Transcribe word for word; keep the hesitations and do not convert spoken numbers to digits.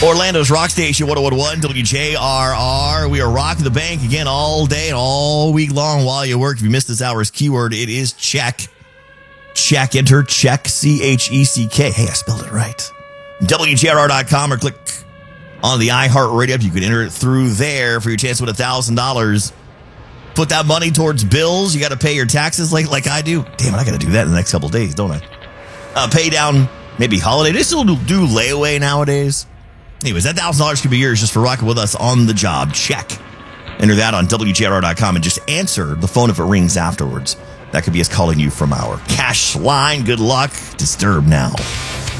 Orlando's Rock Station, one oh one point one W J R R. We are rocking the bank again all day and all week long while you work. If you missed this hour's keyword, it is check. Check, enter, check, C H E C K. Hey, I spelled it right. W J R R dot com or click on the iHeartRadio app. You can enter it through there for your chance to win one thousand dollars. Put that money towards bills. You got to pay your taxes like, like I do. Damn it, I got to do that in the next couple of days, don't I? Uh, pay down maybe holiday. They still do, do layaway nowadays. Anyways, that one thousand dollars could be yours just for rocking with us on the job. Check. Enter that on W J R R dot com and just answer the phone if it rings afterwards. That could be us calling you from our cash line. Good luck. Disturb now.